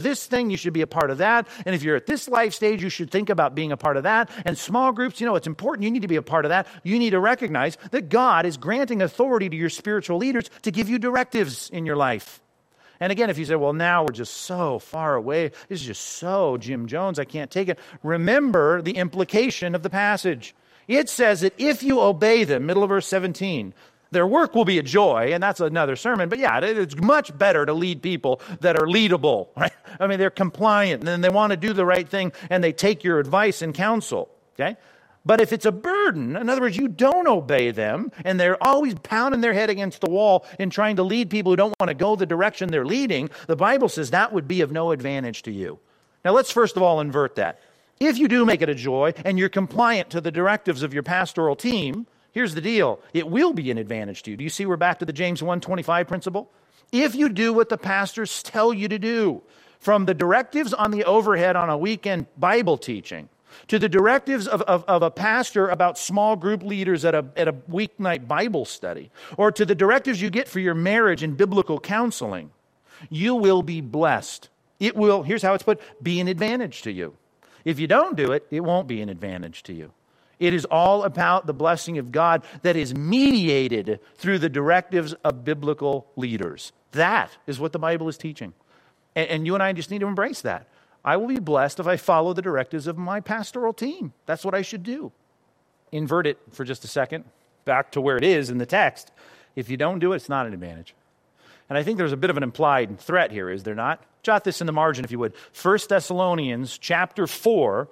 this thing, you should be a part of that. And if you're at this life stage, you should think about being a part of that. And small groups, it's important. You need to be a part of that. You need to recognize that God is granting authority to your spiritual leaders to give you directives in your life. And again, if you say, well, now we're just so far away, this is just so Jim Jones, I can't take it. Remember the implication of the passage. It says that if you obey them, middle of verse 17, their work will be a joy, and that's another sermon. But yeah, it's much better to lead people that are leadable, right? I mean, they're compliant, and they want to do the right thing, and they take your advice and counsel, okay? But if it's a burden, in other words, you don't obey them, and they're always pounding their head against the wall and trying to lead people who don't want to go the direction they're leading, the Bible says that would be of no advantage to you. Now, let's first of all invert that. If you do make it a joy, and you're compliant to the directives of your pastoral team, here's the deal. It will be an advantage to you. Do you see we're back to the James 1:25 principle? If you do what the pastors tell you to do, from the directives on the overhead on a weekend Bible teaching, to the directives of a pastor about small group leaders at a weeknight Bible study, or to the directives you get for your marriage and biblical counseling, you will be blessed. It will, here's how it's put, be an advantage to you. If you don't do it, it won't be an advantage to you. It is all about the blessing of God that is mediated through the directives of biblical leaders. That is what the Bible is teaching. And you and I just need to embrace that. I will be blessed if I follow the directives of my pastoral team. That's what I should do. Invert it for just a second, back to where it is in the text. If you don't do it, it's not an advantage. And I think there's a bit of an implied threat here, is there not? Jot this in the margin, if you would. 1 Thessalonians chapter 4,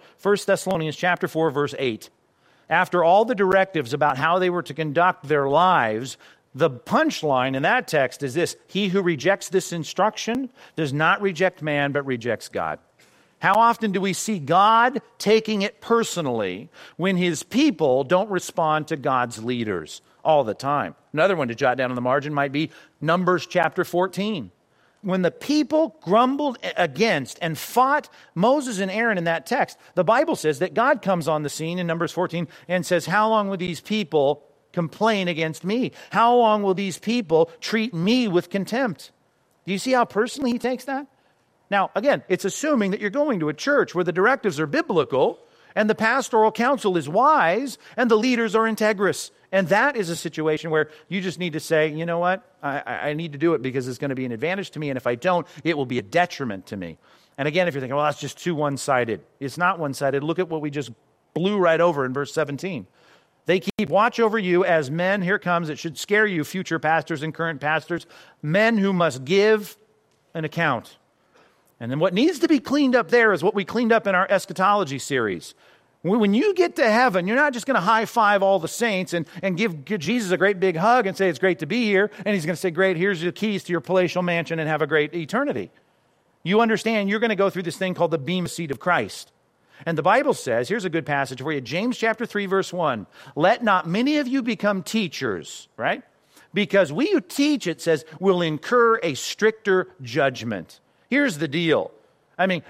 verse 8. After all the directives about how they were to conduct their lives, the punchline in that text is this: he who rejects this instruction does not reject man, but rejects God. How often do we see God taking it personally when his people don't respond to God's leaders? All the time. Another one to jot down on the margin might be Numbers chapter 14. When the people grumbled against and fought Moses and Aaron in that text, the Bible says that God comes on the scene in Numbers 14 and says, how long will these people complain against me? How long will these people treat me with contempt? Do you see how personally he takes that? Now, again, it's assuming that you're going to a church where the directives are biblical and the pastoral council is wise and the leaders are integrous. And that is a situation where you just need to say, you know what, I need to do it because it's going to be an advantage to me. And if I don't, it will be a detriment to me. And again, if you're thinking, well, that's just too one-sided. It's not one-sided. Look at what we just blew right over in verse 17. They keep watch over you as men. Here it comes. It should scare you, future pastors and current pastors. Men who must give an account. And then what needs to be cleaned up there is what we cleaned up in our eschatology series. When you get to heaven, you're not just going to high-five all the saints and give Jesus a great big hug and say, it's great to be here. And he's going to say, great, here's the keys to your palatial mansion and have a great eternity. You understand you're going to go through this thing called the bema seat of Christ. And the Bible says, here's a good passage for you, James chapter 3, verse 1. Let not many of you become teachers, right? Because we who teach, it says, will incur a stricter judgment. Here's the deal. I mean,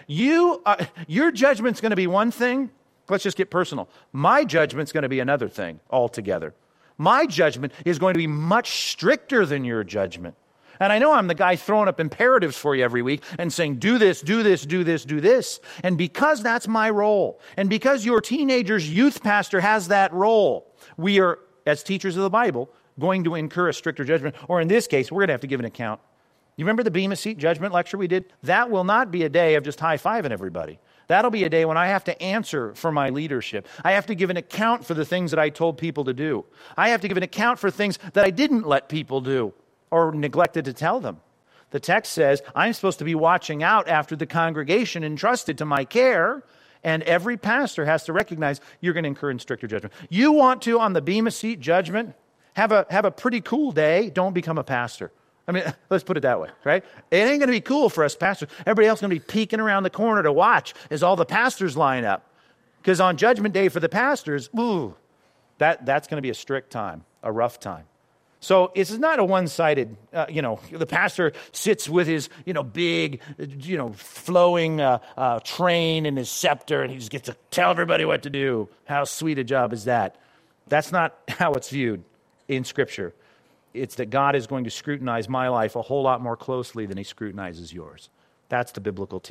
your judgment's going to be one thing. Let's just get personal. My judgment's going to be another thing altogether. My judgment is going to be much stricter than your judgment. And I know I'm the guy throwing up imperatives for you every week and saying, do this, do this, do this, do this. And because that's my role, and because your teenager's youth pastor has that role, we are, as teachers of the Bible, going to incur a stricter judgment. Or in this case, we're going to have to give an account. You remember the Bema Seat judgment lecture we did? That will not be a day of just high-fiving everybody. That'll be a day when I have to answer for my leadership. I have to give an account for the things that I told people to do. I have to give an account for things that I didn't let people do or neglected to tell them. The text says, I'm supposed to be watching out after the congregation entrusted to my care, and every pastor has to recognize you're going to incur in stricter judgment. You want to, on the Bema Seat judgment, have a pretty cool day, don't become a pastor. I mean, let's put it that way, right? It ain't going to be cool for us pastors. Everybody else is going to be peeking around the corner to watch as all the pastors line up. Because on Judgment Day for the pastors, that's going to be a strict time, a rough time. So it's not a one-sided, the pastor sits with his, big, flowing train and his scepter, and he just gets to tell everybody what to do. How sweet a job is that? That's not how it's viewed in Scripture. It's that God is going to scrutinize my life a whole lot more closely than he scrutinizes yours. That's the biblical teaching.